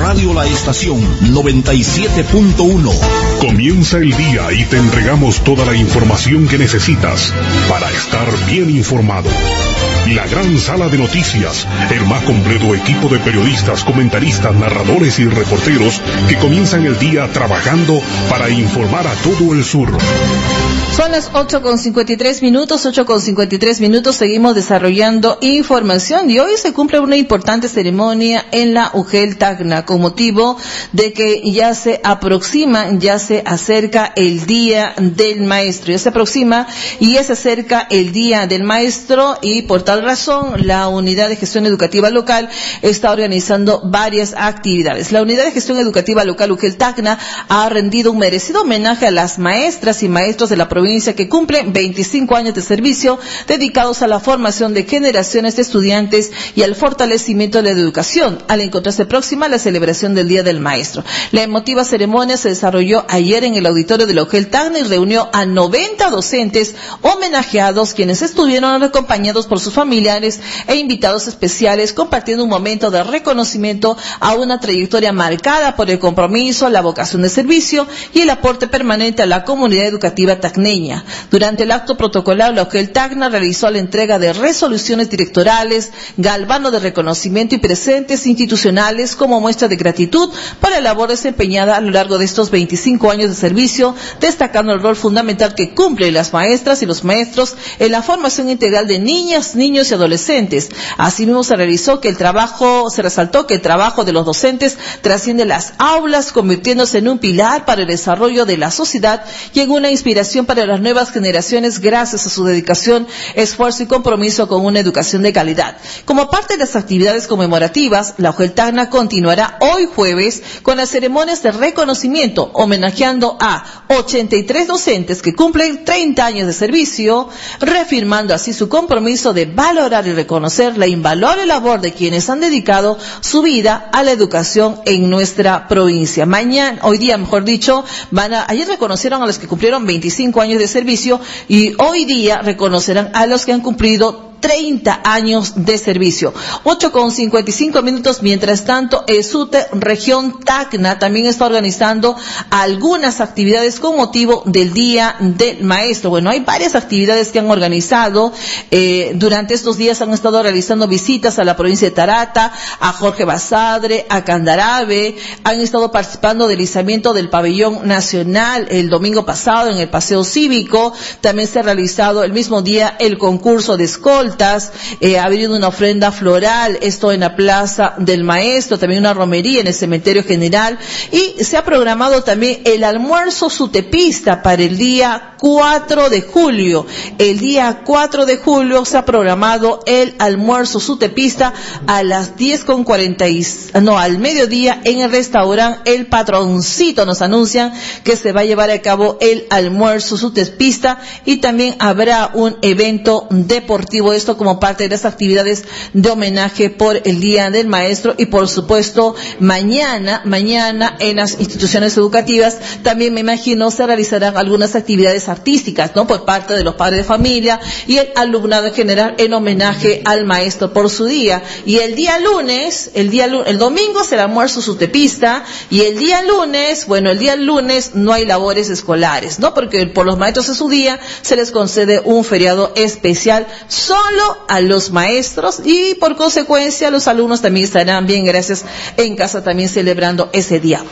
Radio La Estación 97.1. Comienza el día y te entregamos toda la información que necesitas para estar bien informado. La gran sala de noticias, el más completo equipo de periodistas, comentaristas, narradores y reporteros que comienzan el día trabajando para informar a todo el sur. Son las 8:53 minutos, seguimos desarrollando información y hoy se cumple una importante ceremonia en la UGEL Tacna con motivo de que ya se acerca el Día del Maestro, y por tal razón la Unidad de Gestión Educativa Local está organizando varias actividades. La Unidad de Gestión Educativa Local UGEL Tacna ha rendido un merecido homenaje a las maestras y maestros de la provincia que cumplen 25 años de servicio dedicados a la formación de generaciones de estudiantes y al fortalecimiento de la educación, al encontrarse próxima a la celebración del Día del Maestro. La emotiva ceremonia se desarrolló ayer en el auditorio de la UGEL Tacna y reunió a 90 docentes homenajeados, quienes estuvieron acompañados por sus familiares e invitados especiales, compartiendo un momento de reconocimiento a una trayectoria marcada por el compromiso, la vocación de servicio y el aporte permanente a la comunidad educativa tacneña. Durante el acto protocolar, la UGEL Tacna realizó la entrega de resoluciones directorales, galvano de reconocimiento y presentes institucionales como muestra de gratitud por la labor desempeñada a lo largo de estos 25 años de servicio, destacando el rol fundamental que cumplen las maestras y los maestros en la formación integral de niñas, niños y adolescentes. Asimismo, se resaltó que el trabajo de los docentes trasciende las aulas, convirtiéndose en un pilar para el desarrollo de la sociedad y en una inspiración para las nuevas generaciones gracias a su dedicación, esfuerzo y compromiso con una educación de calidad. Como parte de las actividades conmemorativas, la UGEL Tacna continuará hoy jueves con las ceremonias de reconocimiento, homenajeando a 83 docentes que cumplen 30 años de servicio, reafirmando así su compromiso de valorar y reconocer la invaluable labor de quienes han dedicado su vida a la educación en nuestra provincia. Ayer reconocieron a los que cumplieron 25 años de servicio y hoy día reconocerán a los que han cumplido 30 años de servicio. 8:55. Mientras tanto, ESUTE Región Tacna también está organizando algunas actividades con motivo del Día del Maestro. Bueno, hay varias actividades que han organizado. Durante estos días han estado realizando visitas a la provincia de Tarata, a Jorge Basadre, a Candarave. Han estado participando del izamiento del pabellón nacional el domingo pasado en el Paseo Cívico. También se ha realizado el mismo día el concurso de escolta. Ha habido una ofrenda floral, esto en la Plaza del Maestro, también una romería en el Cementerio General, y se ha programado también el almuerzo sutepista para el día 4 de julio. El día 4 de julio se ha programado el almuerzo sutepista a las 10:40, al mediodía en el restaurante El Patroncito. Nos anuncian que se va a llevar a cabo el almuerzo sutepista y también habrá un evento deportivo, esto como parte de las actividades de homenaje por el Día del Maestro. Y por supuesto mañana en las instituciones educativas también me imagino se realizarán algunas actividades artísticas, por parte de los padres de familia y el alumnado en general en homenaje al maestro por su día. Y el domingo será almuerzo sutepista y el día lunes no hay labores escolares, porque por los maestros es su día, se les concede un feriado especial solo a los maestros y por consecuencia los alumnos también estarán bien, gracias, en casa también celebrando ese día.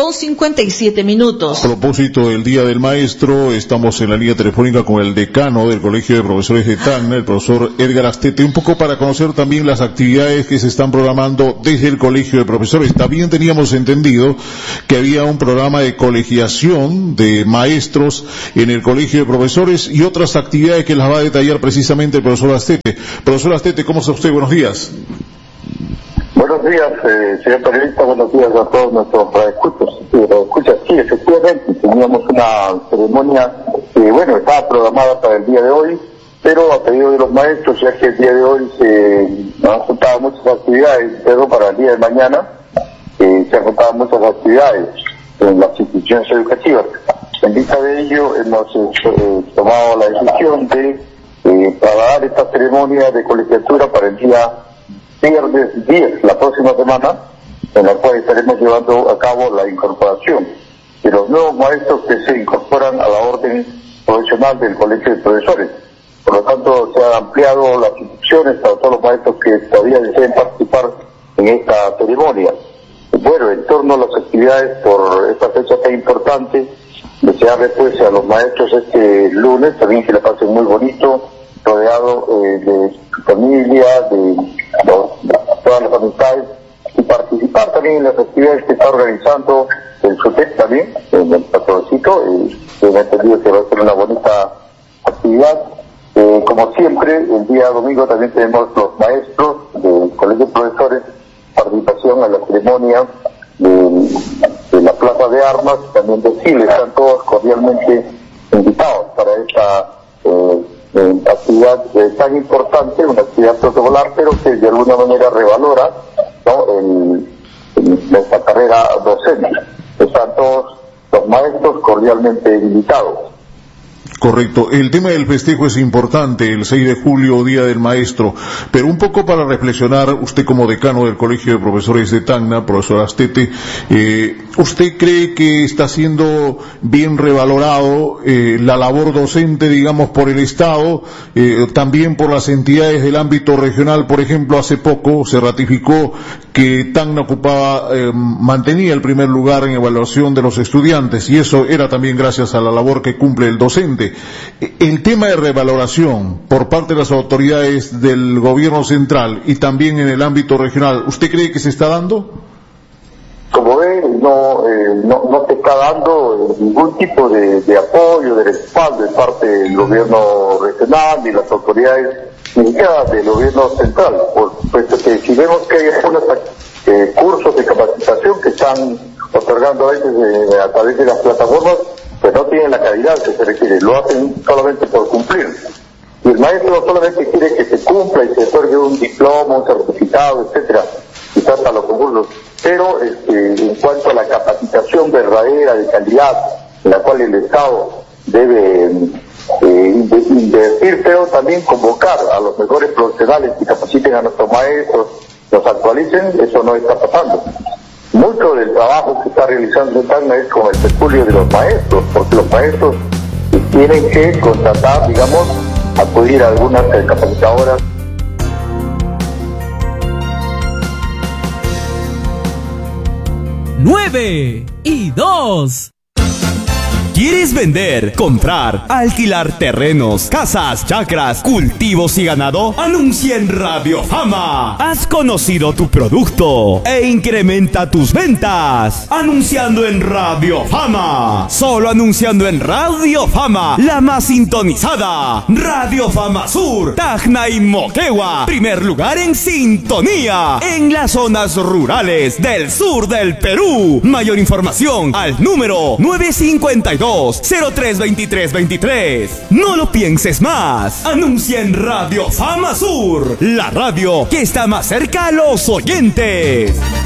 8:57. A propósito del Día del Maestro, estamos en la línea telefónica con el decano del Colegio de Profesores de Tacna, el profesor Edgar Astete, un poco para conocer también las actividades que se están programando desde el Colegio de Profesores. También teníamos entendido que había un programa de colegiación de maestros en el Colegio de Profesores y otras actividades que las va a detallar precisamente el profesor Astete. Profesor Astete, ¿cómo está usted? Buenos días. Buenos días, señor periodista, buenos días a todos nuestros radioescuchas. Sí, efectivamente, teníamos una ceremonia que, estaba programada para el día de hoy, pero a pedido de los maestros, ya que el día de hoy se han juntado muchas actividades, pero para el día de mañana se han juntado muchas actividades en las instituciones educativas. En vista de ello, hemos tomado la decisión de trasladar esta ceremonia de colegiatura para el día viernes 10, la próxima semana, en la cual estaremos llevando a cabo la incorporación de los nuevos maestros que se incorporan a la orden profesional del Colegio de Profesores. Por lo tanto, se han ampliado las inscripciones para todos los maestros que todavía deseen participar en esta ceremonia. Bueno, en torno a las actividades por esta fecha tan importante, desearle pues a los maestros este lunes también que la pasen muy bonito, rodeado de su familia, de todas las amistades, y participar también en las actividades que está organizando el SUTEP también, en el patroncito. He entendido que va a ser una bonita actividad. Como siempre, el día domingo también tenemos los maestros del Colegio de Profesores, participación en la ceremonia de la Plaza de Armas, también desfile. Están todos cordialmente invitados para esta actividad tan importante, una actividad protocolar, pero que de alguna manera revalora, ¿no?, nuestra carrera docente. Están todos los maestros cordialmente invitados. Correcto. El tema del festejo es importante, el 6 de julio, Día del Maestro, pero un poco para reflexionar, usted como decano del Colegio de Profesores de Tacna, profesor Astete, ¿usted cree que está siendo bien revalorado la labor docente, digamos, por el Estado, también por las entidades del ámbito regional? Por ejemplo, hace poco se ratificó que Tacna mantenía el primer lugar en evaluación de los estudiantes, y eso era también gracias a la labor que cumple el docente. El tema de revaloración por parte de las autoridades del gobierno central y también en el ámbito regional, ¿usted cree que se está dando? Como ve, no se está dando ningún tipo de apoyo, de respaldo de parte del gobierno regional ni las autoridades indicadas del gobierno central, puesto que si vemos que hay algunos cursos de capacitación que están otorgando a veces a través de las plataformas, pues no tienen la calidad que se requiere, lo hacen solamente por cumplir. Y el maestro solamente quiere que se cumpla y se otorgue un diploma, un certificado, etcétera, quizás a los concursos. Pero en cuanto a la capacitación verdadera, de calidad, en la cual el Estado debe invertir, pero también convocar a los mejores profesionales que capaciten a nuestros maestros, los actualicen, eso no está pasando. Mucho del trabajo que está realizando en Tacna es con el peculio de los maestros, porque los maestros tienen que contratar, digamos, acudir a algunas capacitadoras. ¡9 y 2! ¿Quieres vender, comprar, alquilar terrenos, casas, chacras, cultivos y ganado? Anuncia en Radio Fama. Has conocido tu producto e incrementa tus ventas. Anunciando en Radio Fama. Solo anunciando en Radio Fama, la más sintonizada. Radio Fama Sur, Tacna y Moquegua. Primer lugar en sintonía en las zonas rurales del sur del Perú. Mayor información al número 952-032323. No lo pienses más. Anuncia en Radio Fama Sur, la radio que está más cerca a los oyentes.